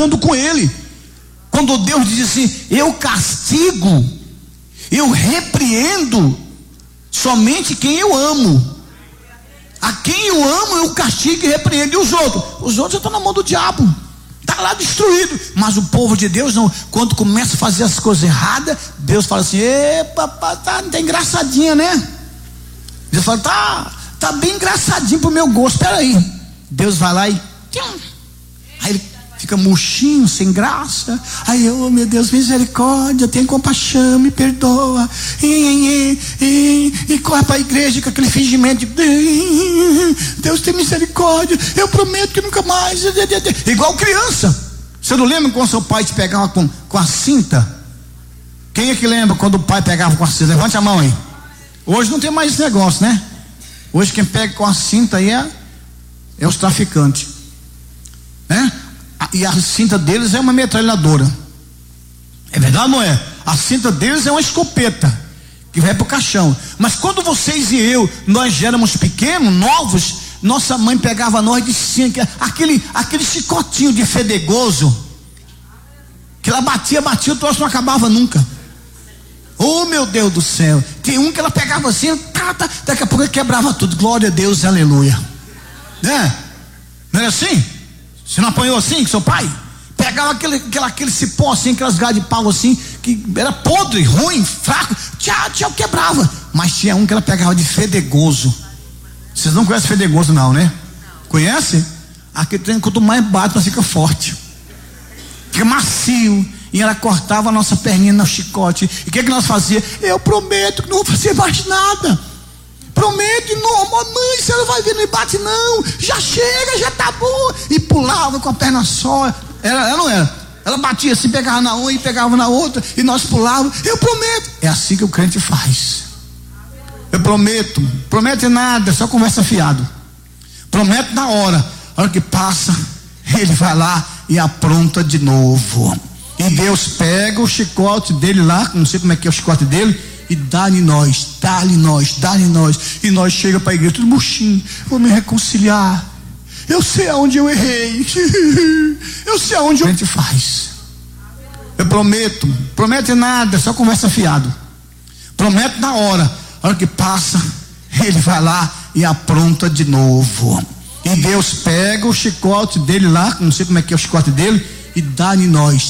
tratando com ele. Quando Deus diz assim: eu castigo, eu repreendo somente quem eu amo. A quem eu amo eu castigo e repreendo. E os outros estão na mão do diabo, está lá destruído. Mas o povo de Deus não. Quando começa a fazer as coisas erradas, Deus fala assim: epa, tá engraçadinha, né? Deus fala: tá bem engraçadinho pro meu gosto, espera aí. Deus vai lá e aí ele fica murchinho, sem graça. Aí, oh meu Deus, misericórdia, tem compaixão, me perdoa. E corre para a igreja com aquele fingimento de Deus tem misericórdia, eu prometo que nunca mais. Igual criança. Você não lembra quando seu pai te pegava com a cinta? Quem é que lembra quando o pai pegava com a cinta? Levante a mão aí. Hoje não tem mais esse negócio, né? Hoje quem pega com a cinta aí é os traficantes, né? E a cinta deles é uma metralhadora. É verdade ou não é? A cinta deles é uma escopeta que vai pro caixão. Mas quando vocês e eu, nós éramos pequenos, novos, nossa mãe pegava nós de cinta, aquele chicotinho de fedegoso, que ela batia, o troço não acabava nunca. Oh meu Deus do céu. Tem um que ela pegava assim, daqui a pouco ele quebrava tudo. Glória a Deus, aleluia, né? Não era assim? Você não apanhou assim com seu pai? Pegava aquele cipó assim, aquelas galhas de pau assim, que era podre, ruim, fraco, tchau, quebrava. Mas tinha um que ela pegava de fedegoso. Vocês não conhecem fedegoso não, né? Conhece? Aquele trem, quanto mais bate, mas fica forte, fica macio. E ela cortava a nossa perninha no chicote. E o que nós fazíamos? Eu prometo que não vou fazer mais nada. Prometo, não, mamãe, você não vai ver, não bate não. Já chega, já tá bom. E pulava com a perna só. Ela não era. Ela batia assim, pegava na uma e pegava na outra. E nós pulávamos. Eu prometo. É assim que o crente faz. Eu prometo. Promete nada, só conversa fiado. Prometo na hora. A hora que passa, ele vai lá e apronta de novo. E Deus pega o chicote dele lá, não sei como é que é o chicote dele, e dá-lhe nós. E nós chega para a igreja tudo murchinho. Vou me reconciliar. Eu sei aonde eu errei. Eu sei aonde a gente faz. Eu prometo. Promete nada, só conversa fiado. Prometo na hora. A hora que passa, ele vai lá e apronta de novo. E Deus pega o chicote dele lá, não sei como é que é o chicote dele, e dá-lhe nós.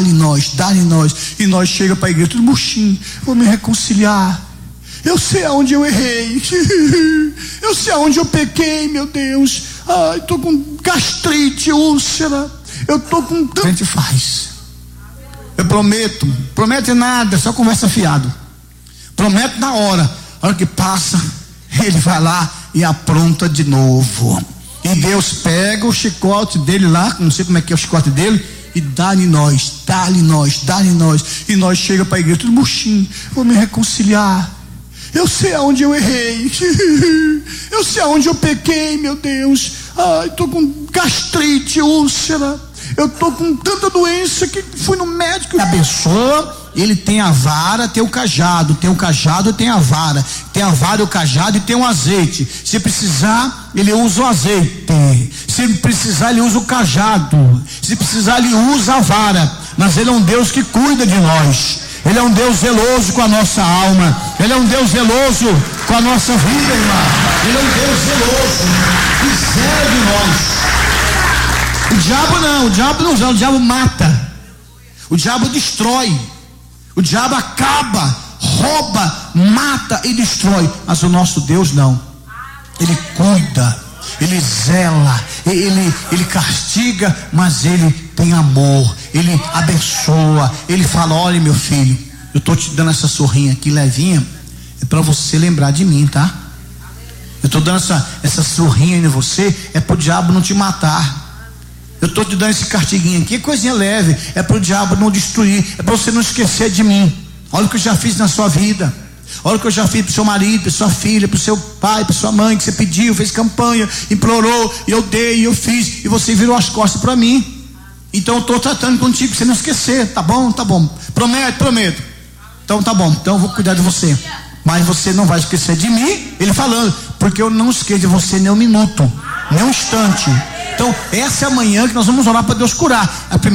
E nós chega para a igreja tudo murchinho. Vou me reconciliar. Eu sei aonde eu errei. Eu sei aonde eu pequei, meu Deus. Ai, tô com gastrite, úlcera. Eu tô com tanto. A gente faz. Eu prometo. Promete nada, só conversa fiado. Prometo na hora. A hora que passa, ele vai lá e apronta de novo. E Deus pega o chicote dele lá, não sei como é que é o chicote dele, e dá-lhe nós. E nós chega para a igreja tudo murchinho. Vou me reconciliar. Eu sei aonde eu errei. Eu sei aonde eu pequei, meu Deus. Ai, tô com gastrite, úlcera. Eu tô com tanta doença que fui no médico. A pessoa, ele tem a vara, tem o cajado. Tem o cajado e tem a vara. Tem a vara e o cajado e tem o azeite. Se precisar, ele usa o azeite. Se precisar, ele usa o cajado. Se precisar, ele usa a vara. Mas ele é um Deus que cuida de nós. Ele é um Deus zeloso com a nossa alma. Ele é um Deus zeloso com a nossa vida, irmã. Ele é um Deus zeloso que zela de nós. O diabo não zela, o diabo mata. O diabo destrói. O diabo acaba, rouba, mata e destrói. Mas o nosso Deus não. Ele cuida, ele zela, ele castiga, mas ele tem amor, ele abençoa, ele fala: olha meu filho, eu estou te dando essa sorrinha aqui levinha, é para você lembrar de mim, tá? Eu estou dando essa sorrinha em você, é para o diabo não te matar. Eu estou te dando esse castiguinho aqui, coisinha leve, é para o diabo não destruir, é para você não esquecer de mim. Olha o que eu já fiz na sua vida. Olha o que eu já fiz para o seu marido, para sua filha, para o seu pai, para sua mãe, que você pediu, fez campanha, implorou, e eu dei, eu fiz, e você virou as costas para mim. Então eu estou tratando contigo para você não esquecer, tá bom? Tá bom. Prometo. Então tá bom, então eu vou cuidar de você. Mas você não vai esquecer de mim, ele falando, porque eu não esqueço de você nem um minuto, nem um instante. Então essa é a manhã que nós vamos orar para Deus curar.